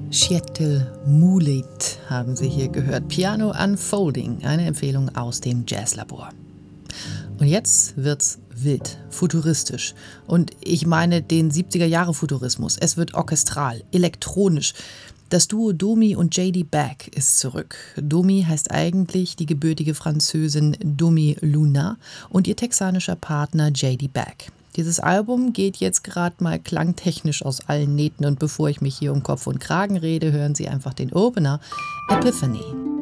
Schiettel Mulit haben Sie hier gehört. Piano Unfolding, eine Empfehlung aus dem Jazzlabor. Und jetzt wird's wild, futuristisch. Und ich meine den 70er-Jahre-Futurismus. Es wird orchestral, elektronisch. Das Duo Domi und J.D. Beck ist zurück. Domi heißt eigentlich die gebürtige Französin Domi Luna und ihr texanischer Partner J.D. Beck. Dieses Album geht jetzt gerade mal klangtechnisch aus allen Nähten und bevor ich mich hier um Kopf und Kragen rede, hören Sie einfach den Opener Epiphany.